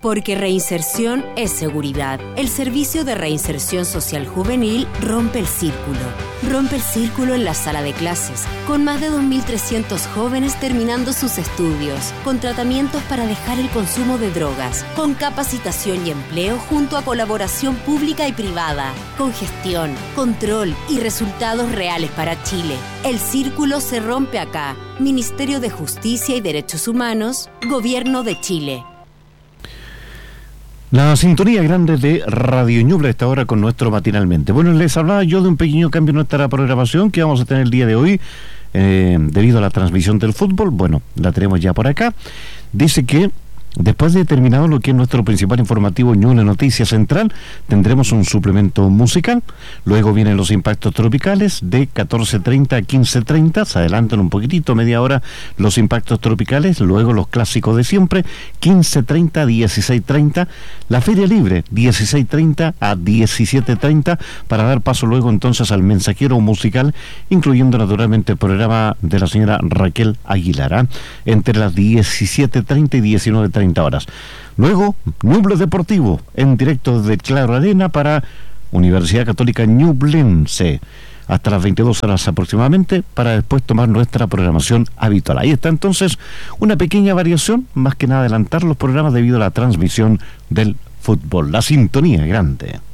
Porque reinserción es seguridad. El Servicio de Reinserción Social Juvenil rompe el círculo. Rompe el círculo en la sala de clases, con más de 2.300 jóvenes terminando sus estudios, con tratamientos para dejar el consumo de drogas, con capacitación y empleo junto a colaboración pública y privada, con gestión, control y resultados reales para Chile. El círculo se rompe acá. Ministerio de Justicia y Derechos Humanos, Gobierno de Chile. La sintonía grande de Radio Ñuble a esta hora con nuestro Matinalmente. Bueno, les hablaba yo de un pequeño cambio en nuestra programación que vamos a tener el día de hoy debido a la transmisión del fútbol. Bueno, la tenemos ya por acá. Dice que después de terminado lo que es nuestro principal informativo Ñuble Noticias Central, tendremos un suplemento musical. Luego vienen los impactos tropicales de 14:30 a 15:30. Se adelantan un poquitito, media hora, los impactos tropicales. Luego los clásicos de siempre, 15:30 a 16:30. La Feria Libre, 16:30 a 17:30, para dar paso luego entonces al mensajero musical, incluyendo naturalmente el programa de la señora Raquel Aguilar, entre las 17:30 y 19:30 horas. Luego, Ñuble Deportivo, en directo desde Claro Arena para Universidad Católica Ñublense, hasta las 22 horas aproximadamente, para después tomar nuestra programación habitual. Ahí está entonces una pequeña variación, más que nada adelantar los programas debido a la transmisión del fútbol. La sintonía grande.